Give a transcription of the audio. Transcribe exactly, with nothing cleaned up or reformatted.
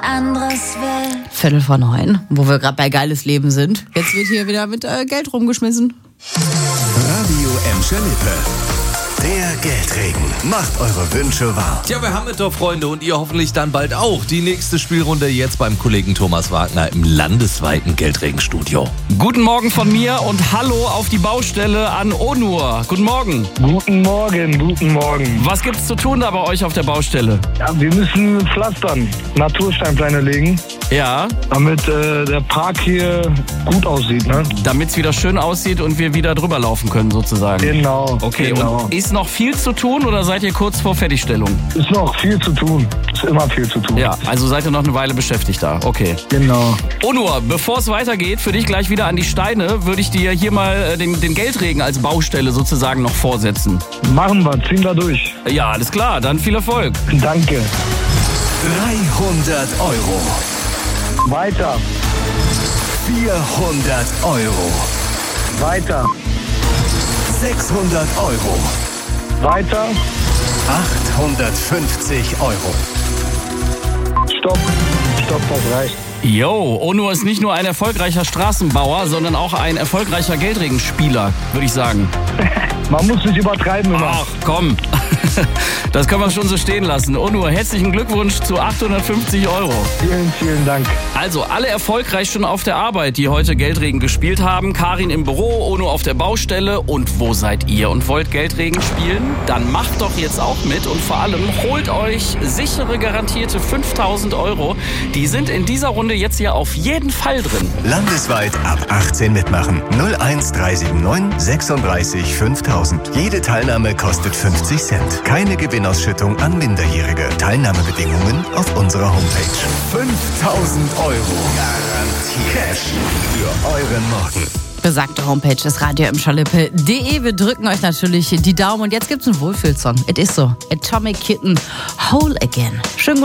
anderes will. Viertel vor neun, wo wir gerade bei geiles Leben sind. Jetzt wird hier wieder mit äh, Geld rumgeschmissen. Radio Emscher Lippe. Der Geldregen macht eure Wünsche wahr. Tja, wir haben es doch, Freunde, und ihr hoffentlich dann bald auch. Die nächste Spielrunde jetzt beim Kollegen Thomas Wagner im landesweiten Geldregenstudio. Guten Morgen von mir und hallo auf die Baustelle an Onur. Guten Morgen. Guten Morgen, guten Morgen. Was gibt's zu tun da bei euch auf der Baustelle? Ja, wir müssen pflastern, Natursteinpläne legen, Ja, damit äh, der Park hier gut aussieht, ne? damit's wieder schön aussieht und wir wieder drüber laufen können sozusagen. Genau. Okay, genau. und ist noch viel zu tun oder seid ihr kurz vor Fertigstellung? Ist noch viel zu tun. Ist immer viel zu tun. Ja, also seid ihr noch eine Weile beschäftigt da. Okay. Genau. Onur, bevor es weitergeht, für dich gleich wieder an die Steine, würde ich dir hier mal äh, den, den Geldregen als Baustelle sozusagen noch vorsetzen. Machen wir, ziehen wir durch. Ja, alles klar, dann viel Erfolg. Danke. dreihundert Euro. Weiter, vierhundert Euro. weiter, sechshundert Euro. weiter. achthundertfünfzig Euro. Stopp. Stopp, das reicht. Yo, Onur ist nicht nur ein erfolgreicher Straßenbauer, sondern auch ein erfolgreicher Geldregenspieler, würde ich sagen. Man muss nicht übertreiben immer. Ach, komm. Das können wir schon so stehen lassen. Onur, herzlichen Glückwunsch zu achthundertfünfzig Euro. Vielen, vielen Dank. Also, alle erfolgreich schon auf der Arbeit, die heute Geldregen gespielt haben. Karin im Büro, Onur auf der Baustelle. Und wo seid ihr und wollt Geldregen spielen? Dann macht doch jetzt auch mit und vor allem holt euch sichere, garantierte fünftausend Euro. Die sind in dieser Runde jetzt hier auf jeden Fall drin. Landesweit ab achtzehn mitmachen. null eins drei sieben neun sechsunddreißig fünftausend. Jede Teilnahme kostet fünfzig Cent. Keine Gewinnausschüttung an Minderjährige. Teilnahmebedingungen auf unserer Homepage. fünftausend Euro. Garantiert Cash für euren Morgen. Besagte Homepage ist radio emscher lippe punkt de. Wir drücken euch natürlich die Daumen und jetzt gibt's einen Wohlfühlsong. Es ist so. Atomic Kitten, Whole Again. Schönen